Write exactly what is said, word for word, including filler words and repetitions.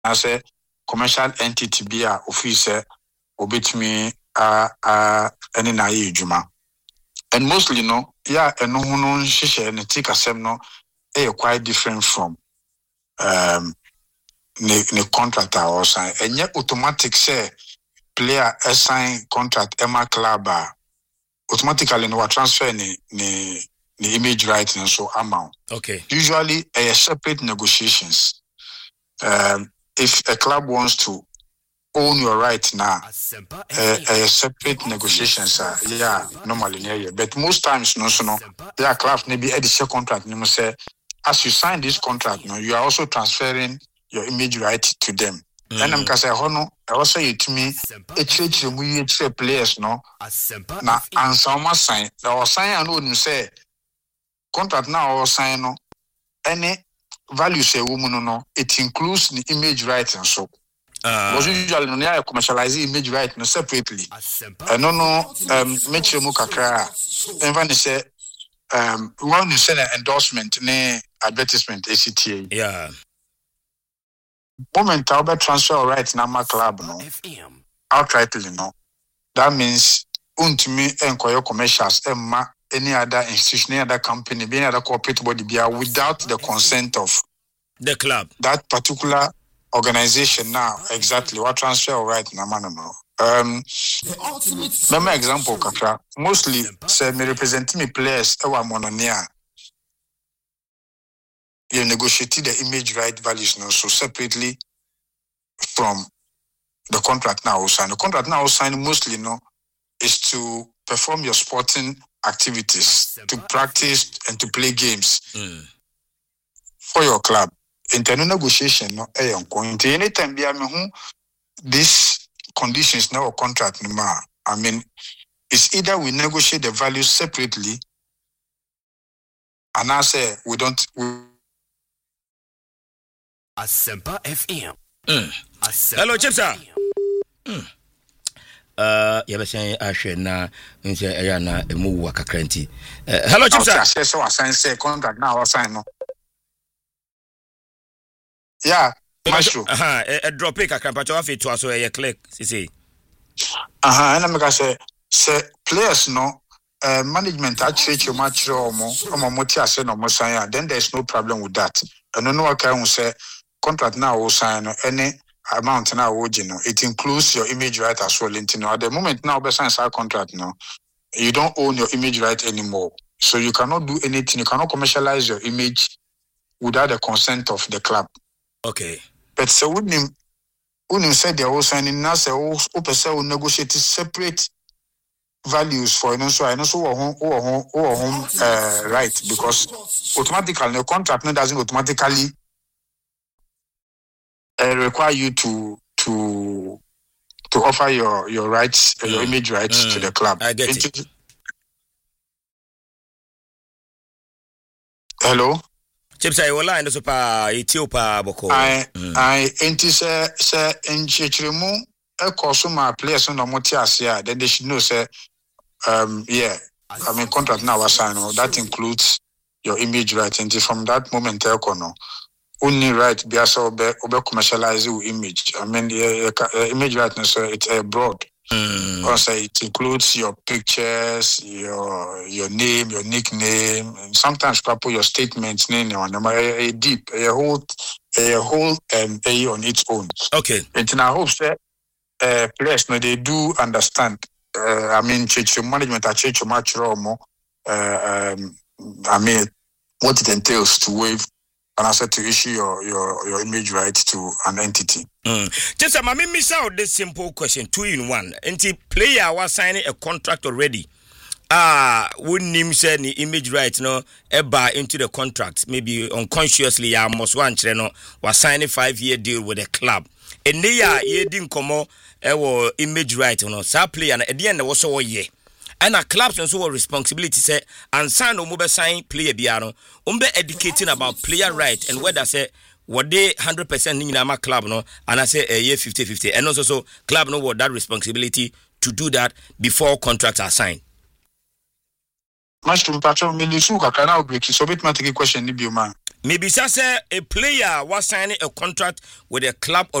I say commercial entity be a officer obit me uh uh any na juma. And mostly no, yeah, and no no shisha and take a sem no eh quite different from um the the contract or sign. And yet automatic say player assign contract Emma Club automatically no transfer ni ni the image right and so amount. Okay. Usually a separate negotiations. Um, if a club wants to own your right now, a, a separate negotiations are yeah normally near you. But most times no so no yeah club maybe at the contract you must say as you sign this contract no you are also transferring your image right to them. And I'm say hono I also you to me a church we players no na and some sign or sign and wouldn't say contract now or sign no any value say woman no it includes the image rights and so uh because usually no near commercialize image right no separately and no no um make mu kakra even say um one you send an endorsement ne advertisement A C T A yeah moment I'll transfer rights na my club no outrightly no that means untimi enkoyo commercials emma any other institution, any other company, any other corporate body be without the consent of the club. That particular organization now, exactly what transfer right now, man. Um, my example, kakra. Mostly, say me represent me players. Ewa mononia. You negotiated the image right values now, so separately from the contract now signed. The contract now signed mostly, no, is to perform your sporting activities, to practice and to play games mm. for your club. Internal negotiation, no, eh, anytime be I these conditions now or contract no more. I mean, it's either we negotiate the values separately, and I say we don't. We Asempa F M. Mm. Hello, Chipsa. Mm. Uh, yeah, but I should na nse ayana emu waka krenti. Hello, Chipsa. I say so. I sign say contract now. I sign no. Yeah, maestro. Aha, a drop pick. I can patch off it to us. So you click. See, see. Aha, and I'm gonna say, say players no. Uh, management actually you match or more. Or more say no more sign. Then there's no problem with that. And no one can say contract now will sign any amount now, you know, it includes your image right as well. You know, at the moment now, be sign our contract now, you don't own your image right anymore. So you cannot do anything. You cannot commercialize your image without the consent of the club. Okay. But so wouldn't wouldn't say they will signing now. Say oh, person will negotiate separate values for you know. So I know so home or home or home uh, right because automatically the contract no doesn't automatically. Uh, require you to to to offer your your rights, mm. your image rights mm. to the club. I get it. it. Hello. Chipsa, you line the super Ethiopia boko. I I enti say say enchechiremu e koso my players no motiasia. Then they should know say um yeah. I mean contract now was signed. That includes your image rights. And from that moment, no. Only right be as obe obe commercialize your image. I mean the uh, uh, image rightness so it's uh, broad. Mm. Also it includes your pictures, your your name, your nickname, and sometimes couple your statements, name on them a, a deep, a whole a whole um a on its own. Okay. And I hope that uh players no they do understand. Uh, I mean church management at church match more uh um I mean what it entails to waive and I said to issue your, your, your image rights to an entity. Mm. Just a me miss out this simple question, two in one. Anti player was signing a contract already. Ah, uh, wouldn't him say the image rights no ever into the contract? Maybe unconsciously, I must want you know was signing five year deal with a club. And they are ye didn't come out our image right, you know. So player and at the end was so yeah. And a clubs and so responsibility say and sign no mobile sign player biano umbe educating about player right and whether say what they one hundred percent in our club no and I say a year fifty fifty and also so club no what that responsibility to do that before contracts are signed. Much to patron me lisu ka kana break so bit ma take question ni bi ma maybe say a player was signing a contract with a club